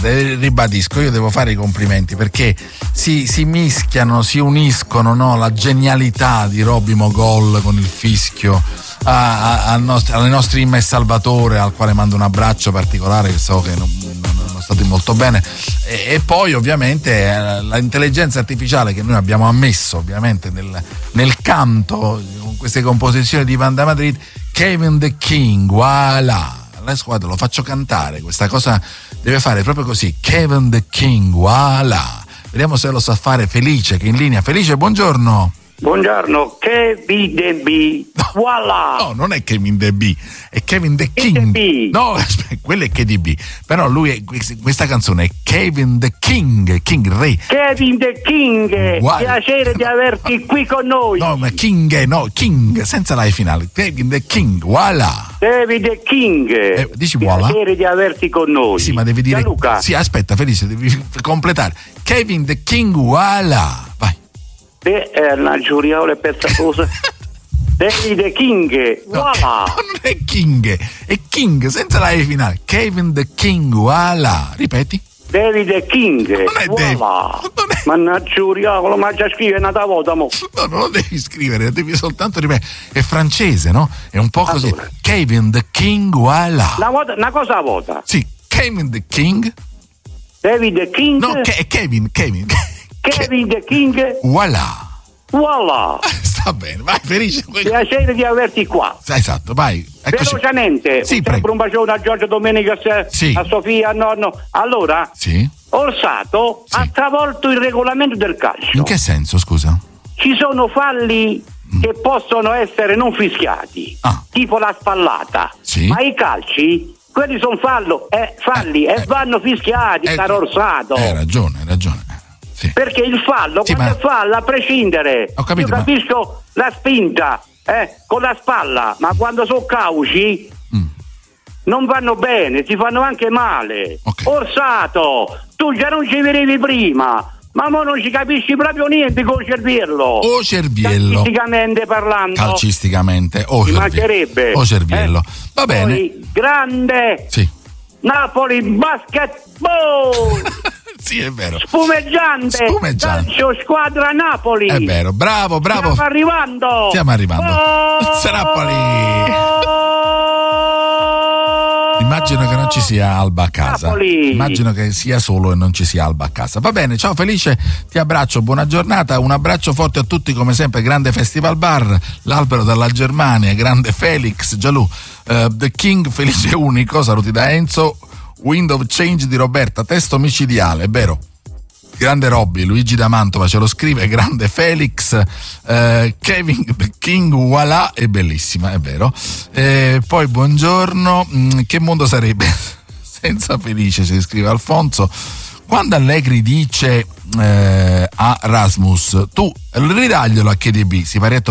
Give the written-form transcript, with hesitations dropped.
ribadisco, io devo fare i complimenti perché si mischiano, si uniscono, no? La genialità di Robby Mogol con il fischio alle nostre Imma e Salvatore, al quale mando un abbraccio particolare, che so che non state molto bene, e poi ovviamente l'intelligenza artificiale che noi abbiamo ammesso ovviamente nel canto, con queste composizioni di Vanda Madrid. Kevin the King, voilà, la squadra lo faccio cantare, questa cosa deve fare proprio così, Kevin the King, voilà. Vediamo se lo sa fare Felice, che è in linea. Felice, buongiorno. Buongiorno, Kevin the B. Voilà. No, non è Kevin the B, è Kevin the King. No, aspetta, quello è KDB. Però questa canzone è Kevin the King, re. Kevin the King, Wow. Piacere di averti qui con noi. No, ma King, senza la finale. Kevin the King, voilà. Kevin the King, dici voilà? Piacere di averti con noi. Sì, ma devi dire. Gianluca. Sì, aspetta, Felice, devi completare. Kevin the King, voilà. Vai. È una giuriola pezzacosa. Kevin the King, voilà. No, non è King, è King senza la E finale. Kevin the King, voilà. Ripeti. David the King, non è David. voilà. Mannaggia giuriolo, ma già scrive una volta mo. No, non lo devi scrivere, devi soltanto ripetere. È francese, no? È un po' così. Allora. Kevin the King, voilà. Una cosa a volta. Sì, Kevin the King. David the King. No, è Kevin. Kevin the King. Voilà. Voilà. Sta bene, vai Felice. Piacere di averti qua. Esatto, vai. Eccoci. Velocemente, Sì, sempre un bacione a Giorgio Domenica, sì. a Sofia, a nonno. Allora, sì. Orsato ha travolto il regolamento del calcio. In che senso, scusa? Ci sono falli che possono essere non fischiati, tipo la spallata, sì. Ma i calci, quelli sono falli e vanno fischiati, caro Orsato. Hai ragione. Sì. Perché il fallo, sì, quando è fallo, a prescindere, ho capito, io capisco la spinta con la spalla, ma quando sono cauci non vanno bene, si fanno anche male. Okay. Orsato, tu già non ci vedevi prima, ma mo non ci capisci proprio niente con cerviello. Calcisticamente parlando. Calcisticamente, ci mancherebbe. O cerviello. Va bene. Poi, grande. Sì. Napoli Basketball. Sì, è vero. Spumeggiante. Calcio squadra Napoli. È vero, bravo. Stiamo arrivando. Napoli. Immagino che non ci sia Alba a casa. Napoli. Immagino che sia solo e non ci sia Alba a casa. Va bene, ciao Felice, ti abbraccio, buona giornata, un abbraccio forte a tutti come sempre, grande Festival Bar, l'Albero dalla Germania, grande Felix, Gialù, The King Felice Unico, saluti da Enzo, Wind of Change di Roberta, testo micidiale, è vero. Grande Robby, Luigi da Mantova ce lo scrive, grande Felix, Kevin King, voilà, è bellissima, è vero. Poi buongiorno, che mondo sarebbe senza Felice, si scrive Alfonso. Quando Allegri dice a Rasmus, tu ridaglielo a KDB, si pare